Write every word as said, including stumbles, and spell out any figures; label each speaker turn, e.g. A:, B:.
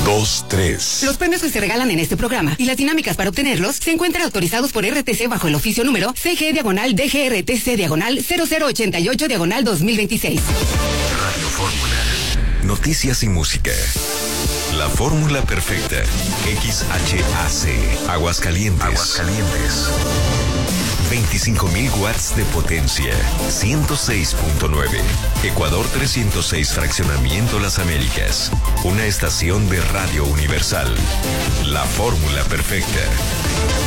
A: dos, tres.
B: Los premios que se regalan en este programa y las dinámicas para obtenerlos se encuentran autorizados por R T C bajo el oficio número C G diagonal D G R T C diagonal cero cero ochenta y ocho diagonal dos mil veintiséis.
A: Radio Fórmula. Noticias y música. La fórmula perfecta. X H A C. Aguascalientes. Aguascalientes. veinticinco mil watts de potencia. ciento seis punto nueve. Ecuador trescientos seis Fraccionamiento Las Américas. Una estación de Radio Universal. La fórmula perfecta.